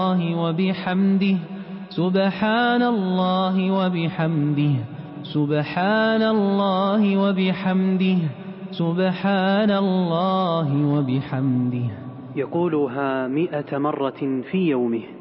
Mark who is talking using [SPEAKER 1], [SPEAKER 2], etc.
[SPEAKER 1] وبحمده سبحان الله وبحمده سبحان الله وبحمده سبحان الله وبحمده.
[SPEAKER 2] يقولها 100 مرة في يومه.